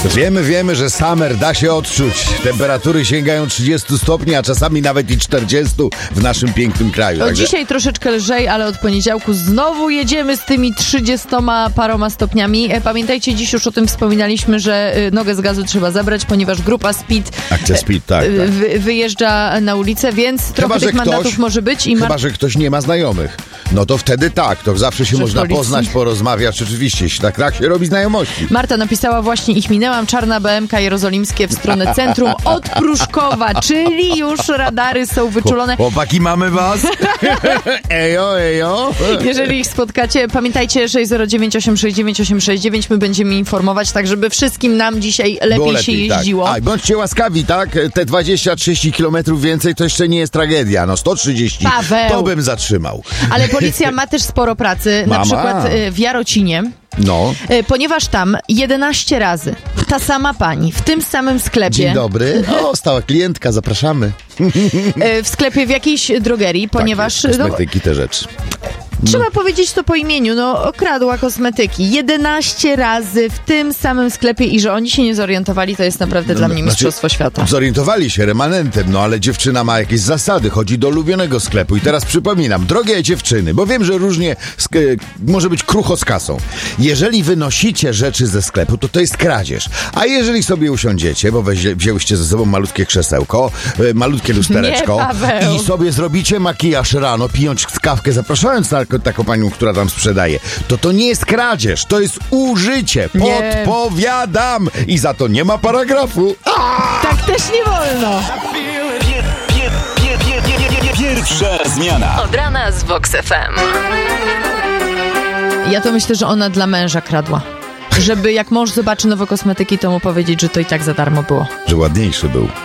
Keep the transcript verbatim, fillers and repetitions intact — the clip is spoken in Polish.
Wiemy, wiemy, że summer da się odczuć. Temperatury sięgają trzydziestu stopni, a czasami nawet i czterdziestu w naszym pięknym kraju. O, Także... Dzisiaj troszeczkę lżej, ale od poniedziałku znowu jedziemy z tymi trzydziestoma paroma stopniami. Pamiętajcie, dziś już o tym wspominaliśmy, że nogę z gazu trzeba zabrać, ponieważ grupa Speed, Akcja Speed, tak, tak. Wy, wyjeżdża na ulicę, więc Chyba, trochę tych mandatów ktoś, może być. I chyba, Mar- że ktoś nie ma znajomych. No to wtedy tak, to zawsze się Że w można policji? poznać, porozmawiać, oczywiście. Tak, tak się robi znajomości. Marta napisała właśnie, ich minęłam, czarna B M K jerozolimskie w stronę centrum od Pruszkowa, czyli już radary są wyczulone. Chłopaki, mamy was? Ejo, ejo. Jeżeli ich spotkacie, pamiętajcie sześć zero dziewięć osiem sześć dziewięć osiem sześć dziewięć, my będziemy informować, tak żeby wszystkim nam dzisiaj lepiej, Było lepiej się jeździło. Tak. A, bądźcie łaskawi, tak? Te dwadzieścia trzydzieści kilometrów więcej to jeszcze nie jest tragedia. No sto trzydzieści Paweł. to bym zatrzymał. Ale policja ma też sporo pracy, na Mama. przykład y, w Jarocinie. No. Y, Ponieważ tam jedenaście razy ta sama pani w tym samym sklepie, Dzień dobry. O, stała klientka, zapraszamy. y, w sklepie w jakiejś drogerii, ponieważ Tak, no, kosmetyki, te rzeczy. trzeba powiedzieć to po imieniu, no okradła kosmetyki jedenaście razy w tym samym sklepie i że oni się nie zorientowali, to jest naprawdę dla mnie mistrzostwo świata. Zorientowali się remanentem, no ale dziewczyna ma jakieś zasady, chodzi do ulubionego sklepu. I teraz przypominam, drogie dziewczyny, bo wiem, że różnie sk- może być krucho z kasą. Jeżeli wynosicie rzeczy ze sklepu, to to jest kradzież. A jeżeli sobie usiądziecie, bo weź, wzięłyście ze sobą malutkie krzesełko, y, malutkie lustereczko Nie, Paweł. i sobie zrobicie makijaż rano, pijąc kawkę, zapraszając na taką panią, która tam sprzedaje, to to nie jest kradzież, to jest użycie. Nie. Podpowiadam! I za to nie ma paragrafu. Tak też nie wolno. Pierwsza zmiana. Od rana z Vox F M. Ja to myślę, że ona dla męża kradła. Żeby jak mąż zobaczy nowe kosmetyki, to mu powiedzieć, że to i tak za darmo było. Że ładniejszy był.